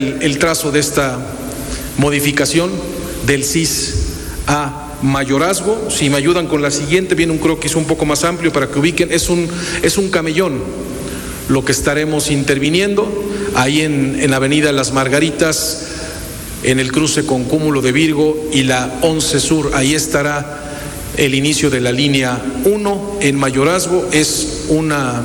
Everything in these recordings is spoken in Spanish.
el trazo de esta modificación del CIS a Mayorazgo. Si me ayudan con la siguiente, viene un croquis un poco más amplio para que ubiquen. Es un camellón lo que estaremos interviniendo ahí en Avenida Las Margaritas, en el cruce con Cúmulo de Virgo y la 11 Sur. Ahí estará el inicio de la línea 1 en Mayorazgo. Es una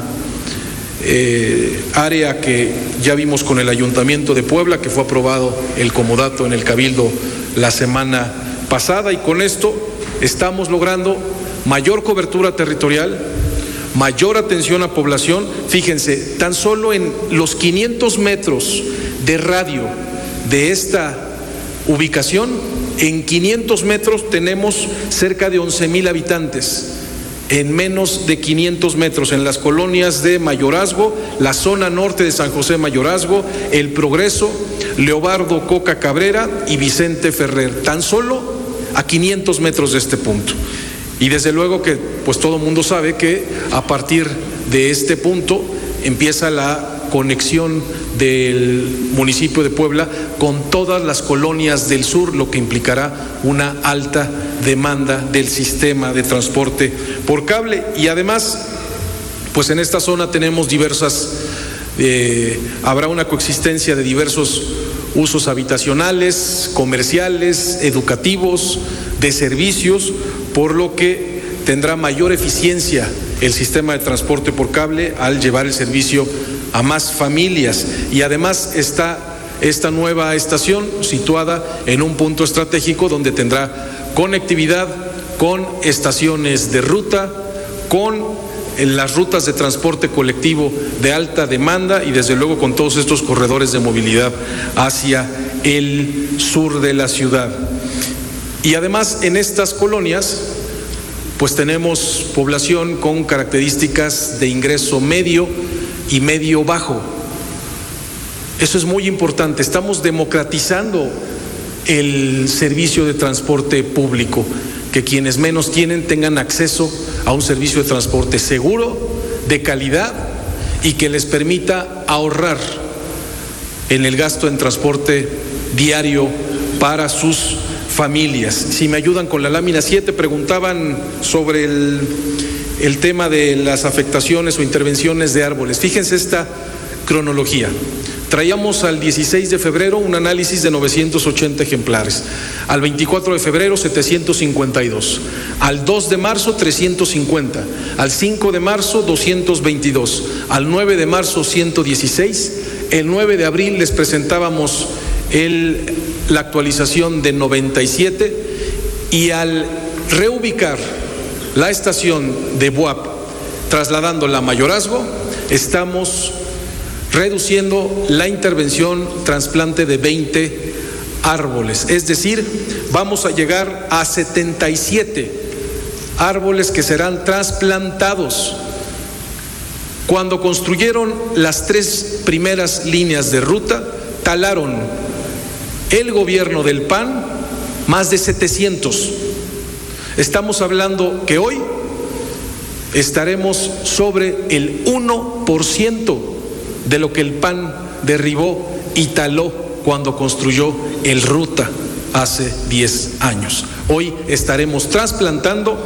área que ya vimos con el Ayuntamiento de Puebla, que fue aprobado el comodato en el Cabildo la semana pasada, y con esto estamos logrando mayor cobertura territorial, mayor atención a población. Fíjense, tan solo en los 500 metros de radio de esta ubicación, en 500 metros tenemos cerca de 11,000 habitantes. En menos de 500 metros, en las colonias de Mayorazgo, la zona norte de San José Mayorazgo, El Progreso, Leobardo Coca Cabrera y Vicente Ferrer, tan solo a 500 metros de este punto. Y desde luego que pues todo el mundo sabe que a partir de este punto empieza la conexión del municipio de Puebla con todas las colonias del sur, lo que implicará una alta demanda del sistema de transporte por cable. Y además, pues en esta zona tenemos habrá una coexistencia de diversos usos habitacionales, comerciales, educativos, de servicios, por lo que tendrá mayor eficiencia el sistema de transporte por cable al llevar el servicio a más familias. Y además está esta nueva estación situada en un punto estratégico donde tendrá conectividad con estaciones de ruta, con las rutas de transporte colectivo de alta demanda y desde luego con todos estos corredores de movilidad hacia el sur de la ciudad. Y además en estas colonias pues tenemos población con características de ingreso medio y medio bajo. Eso es muy importante. Estamos democratizando el servicio de transporte público, que quienes menos tienen tengan acceso a un servicio de transporte seguro, de calidad y que les permita ahorrar en el gasto en transporte diario para sus familias. Si me ayudan con la lámina 7, preguntaban sobre el tema de las afectaciones o intervenciones de árboles. Fíjense esta cronología. Traíamos al 16 de febrero un análisis de 980 ejemplares, al 24 de febrero 752, al 2 de marzo 350, al 5 de marzo 222, al 9 de marzo 116, el 9 de abril les presentábamos la actualización de 97 y al reubicar la estación de Buap, trasladándola a Mayorazgo, estamos reduciendo la intervención trasplante de 20 árboles, es decir, vamos a llegar a 77 árboles que serán trasplantados. Cuando construyeron las 3 primeras líneas de ruta, talaron el gobierno del PAN más de 700. Estamos hablando que hoy estaremos sobre el 1% de lo que el PAN derribó y taló cuando construyó el Ruta hace 10 años. Hoy estaremos trasplantando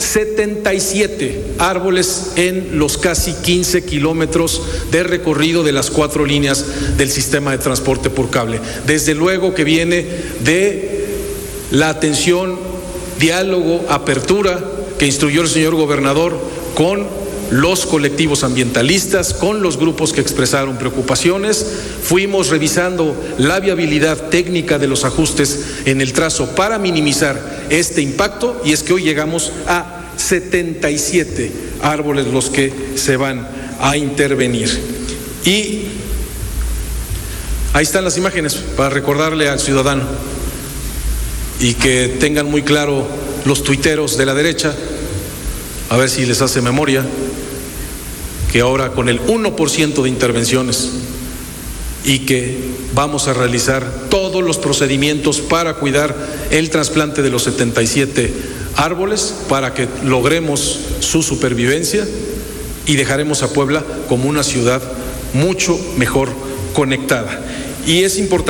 77 árboles en los casi 15 kilómetros de recorrido de las 4 líneas del sistema de transporte por cable. Desde luego que viene de la atención, diálogo, apertura que instruyó el señor gobernador con los colectivos ambientalistas, con los grupos que expresaron preocupaciones. Fuimos revisando la viabilidad técnica de los ajustes en el trazo para minimizar este impacto, y es que hoy llegamos a 77 árboles los que se van a intervenir. Y ahí están las imágenes para recordarle al ciudadano y que tengan muy claro los tuiteros de la derecha, a ver si les hace memoria, que ahora con el 1% de intervenciones y que vamos a realizar todos los procedimientos para cuidar el trasplante de los 77 árboles para que logremos su supervivencia y dejaremos a Puebla como una ciudad mucho mejor conectada. Y es importante